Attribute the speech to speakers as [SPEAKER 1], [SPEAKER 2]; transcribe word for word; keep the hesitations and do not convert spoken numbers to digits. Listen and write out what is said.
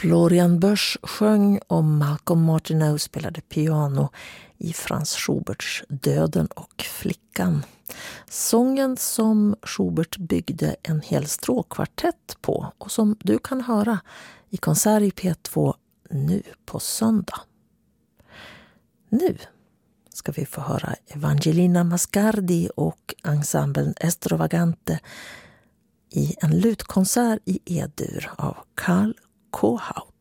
[SPEAKER 1] Florian Boesch sjöng och Malcolm Martineau spelade piano i Franz Schuberts Döden och flickan. Sången som Schubert byggde en hel stråkkvartett på och som du kan höra i konsert i P två nu på söndag. Nu ska vi få höra Evangelina Mascardi och ensemblen Estrovagante i en lutkonsert i E-dur av Karl Kohaut.